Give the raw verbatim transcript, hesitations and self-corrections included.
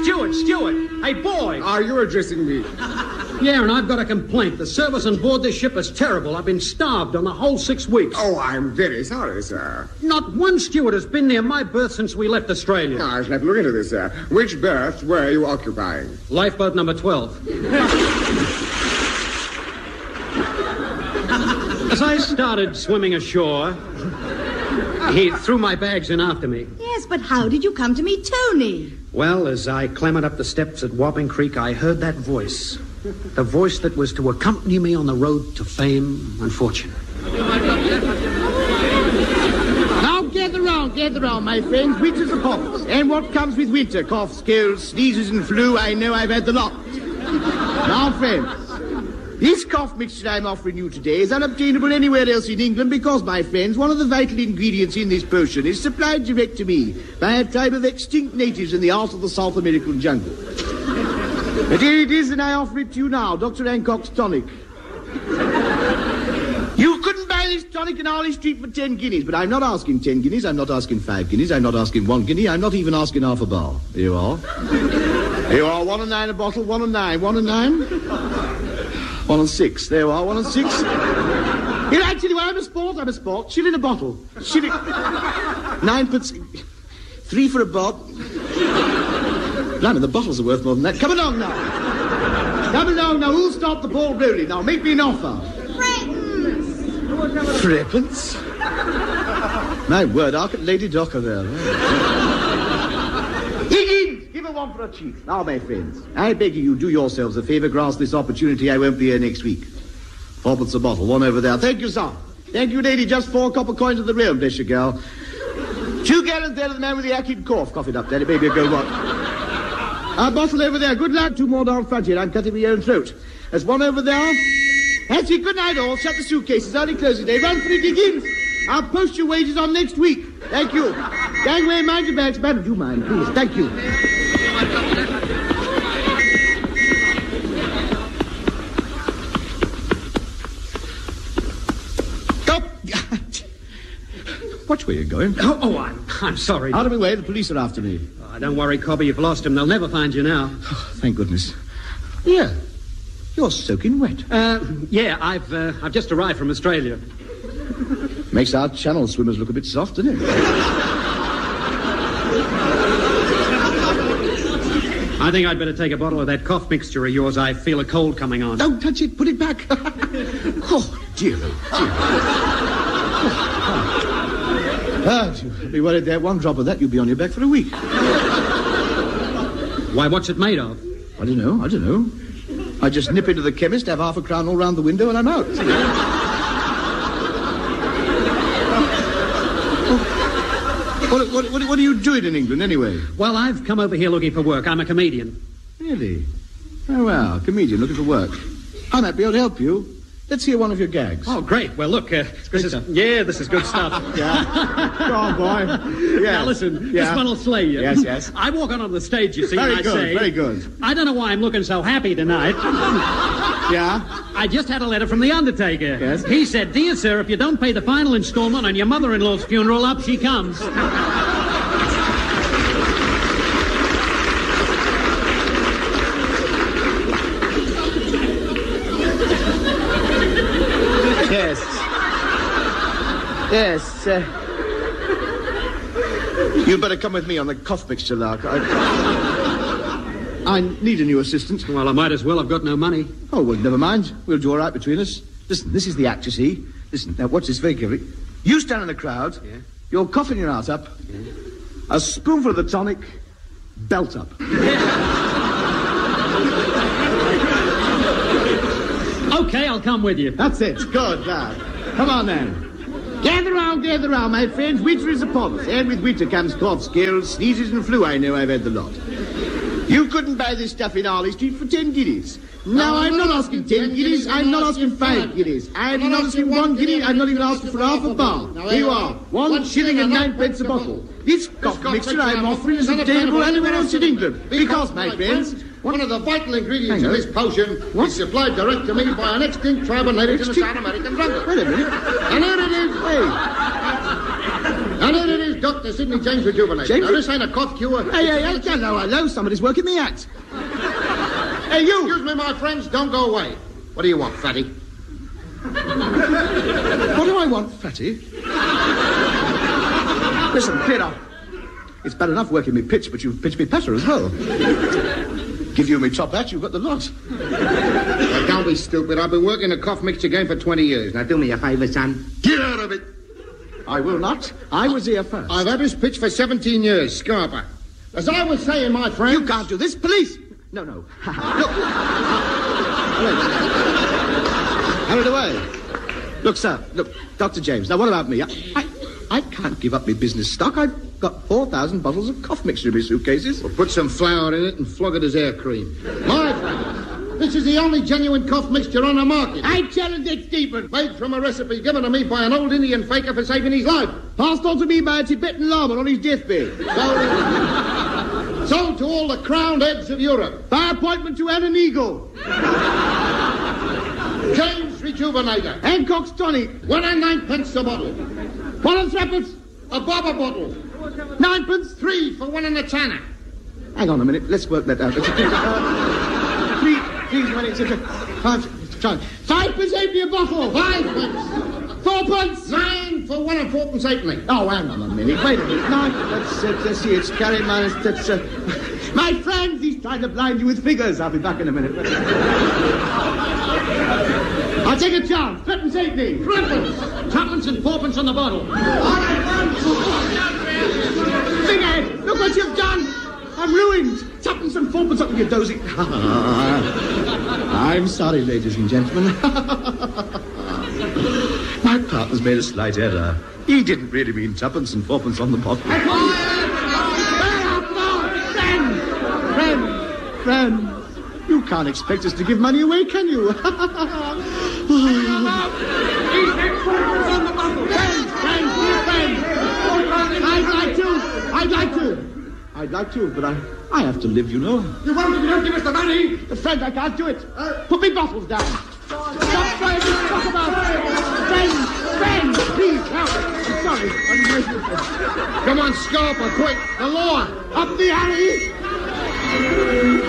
Steward, steward. Hey, boy. Are you addressing me? Yeah, and I've got a complaint. The service on board this ship is terrible. I've been starved on the whole six weeks. Oh, I'm very sorry, sir. Not one steward has been near my berth since we left Australia. Now, I shall have to look into this, sir. Which berth were you occupying? Lifeboat number twelve. As I started swimming ashore, he threw my bags in after me. Yes, but how did you come to meet Tony? Well, as I clambered up the steps at Wapping Creek, I heard that voice. The voice that was to accompany me on the road to fame and fortune. Now gather round, gather round, my friends. Winter's upon us. And what comes with winter? Coughs, colds, sneezes, and flu. I know I've had the lot. Now, friends, this cough mixture I'm offering you today is unobtainable anywhere else in England because, my friends, one of the vital ingredients in this potion is supplied direct to me by a tribe of extinct natives in the heart of the South American jungle. But here it is, and I offer it to you now, Doctor Hancock's tonic. You couldn't buy this tonic in Harley Street for ten guineas, but I'm not asking ten guineas, I'm not asking five guineas, I'm not asking one guinea, I'm not even asking half a bar. Here you are. Here you are, one and nine a bottle, one and nine, one and nine. One and six. There you are, one and six. Here, actually, well, I'm a sport, I'm a sport. Shilling a bottle. Shilling. Ninepence. Three for a bob. Blimey, the bottles are worth more than that. Come along now. Come along now. Who'll start the ball rolling now? Make me an offer. Threepence. Threepence? My word, I'll get Lady Docker there. Higgins, give her one for a cheek. Now, my friends, I beg you, do yourselves a favour, grasp this opportunity. I won't be here next week. Fourpence a bottle, one over there. Thank you, sir. Thank you, lady. Just four copper coins of the realm, bless you, girl. Two gallons there to the man with the acid cough. Cough it up, Daddy. Baby, go what? A bottle over there. Good luck. Two more down front here. I'm cutting my own throat. There's one over there. That's it. Good night, all. Shut the suitcases. Early closing day. Run for it, Higgins. I'll post your wages on next week. Thank you. Gangway, mind your bags. Madam, do you mind, please? Thank you. Stop. Watch where you're going. Oh, oh I'm, I'm sorry. Out of my way. The police are after me. Oh, don't worry, Cobby. You've lost him. They'll never find you now. Oh, thank goodness. Yeah. You're soaking wet. Uh, yeah, I've uh, I've just arrived from Australia. Makes our channel swimmers look a bit soft, doesn't it? I think I'd better take a bottle of that cough mixture of yours. I feel a cold coming on. Don't touch it. Put it back. Oh, dear, dear. Ah, you'll be worried there. One drop of that, you'll be on your back for a week. Why, what's it made of? I don't know. I don't know. I just nip into the chemist, have half a crown all round the window, and I'm out. what, what, what, what are you doing in England, anyway? Well, I've come over here looking for work. I'm a comedian. Really? Oh, well, comedian looking for work. I might be able to help you. Let's hear one of your gags. Oh, great. Well, look, uh, this is... Yeah, this is good stuff. Yeah. Go on, boy. Yeah. Now, listen, yeah. This one will slay you. Yes, yes. I walk on on the stage, you see, very and I good, say... Very good, I don't know why I'm looking so happy tonight. Yeah? I just had a letter from the undertaker. Yes? He said, "Dear sir, if you don't pay the final installment on your mother-in-law's funeral, up she comes." Yes. Yes. Uh, you'd better come with me on the cough mixture, Lark. I, I need a new assistant. Well, I might as well. I've got no money. Oh, well, never mind. We'll do all right between us. Listen, this is the act, you see. Listen, now watch this very carefully. You stand in the crowd. Yeah. You're coughing your heart up. Yeah. A spoonful of the tonic. Belt up. Okay, I'll come with you. That's it. Good, lad. Come on, then. Gather round, gather round, my friends. Winter is upon us, and with winter comes coughs, colds, sneezes, and flu. I know I've had the lot. You couldn't buy this stuff in Harley Street for ten guineas. Now, I'm not asking ten guineas. I'm not asking five guineas. I'm not asking one guinea. I'm not even asking for half a bar. Here you are. One shilling and ninepence a bottle. This cough mixture I'm offering is obtainable anywhere else in England. Because, my friends... One of the vital ingredients in this potion What? is supplied direct to me by an extinct tribe of natives in the South American jungle. Wait a minute. And here it is. Hey. And here it is, Doctor Sidney James Rejuvenate. James- Now, this ain't a cough cure. Hey, hey, hey, hello, hello, somebody's working me out. Hey, you! Excuse me, my friends, don't go away. What do you want, fatty? What do I want, fatty? Listen, Peter. It's bad enough working me pitch, but you've pitched me better as well. Give you me top hat, you've got the lot. Now, don't be stupid. I've been working the cough mixture game for twenty years. Now, do me a favour, son. Get out of it. I will not. I was here first. I've had this pitch for seventeen years, Scarper. As I was saying, my friend... You can't do this. Police! No, no. Look. Out of the way. Look, sir. Look, Doctor James. Now, what about me? I, I, I can't give up my business stock. I've got four thousand bottles of cough mixture in my suitcases. Well, put some flour in it and flog it as air cream. My friend, this is the only genuine cough mixture on the market. I challenge it, Stephen. Made from a recipe given to me by an old Indian faker for saving his life. Passed on to me by a Tibetan lama on his deathbed. Sold, sold to all the crowned heads of Europe. By appointment to Annan Eagle. James Rejuvenator. Hancock's tonic. One and ninepence a bottle. One and threepence. A bob a bottle. Ninepence. Three for one and a tanner. Hang on a minute. Let's work that out. Uh, please, please, one, it's a, five, try. Five pence eighty a bottle. Five pence. Four pence. Nine for one and fourpence halfpenny. Oh, hang on a minute. Wait a minute. Nine. Let's, uh, let's see. It's carry minus. That's, uh, my friend, he's trying to blind you with figures. I'll be back in a minute. I'll take a chance. Threepence halfpenny. Threepence. Twopence and fourpence on the bottle. Figurehead, look what you've done. I'm ruined. Twopence and fourpence up with your dozy. I'm sorry, ladies and gentlemen. My partner's made a slight error. He didn't really mean twopence and fourpence on the bottle. Friend! Friend! Friend! You can't expect us to give money away, can you? Friend! Friend! Friend! I'd like to! I'd like to! I'd like to, but I, I have to live, you know. You won't if you don't give us the money. Friend, I can't do it. Put me bottles down. Stop trying to talk about it. Friend! Friend! Please, help. I'm sorry. I'm grateful. Come on, Scarper, quick. The law. Up the alley!